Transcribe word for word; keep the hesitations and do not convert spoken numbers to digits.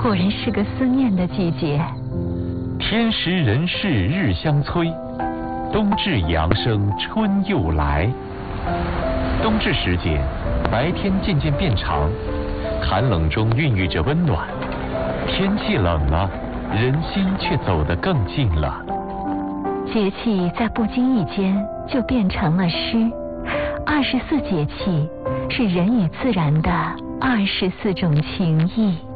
果然是个思念的季节。 天时人事日相催，冬至阳生春又来。冬至时节，白天渐渐变长，寒冷中孕育着温暖。天气冷了，人心却走得更近了。 节气在不经意间就变成了诗。二十四节气是人与自然的二十四种情谊。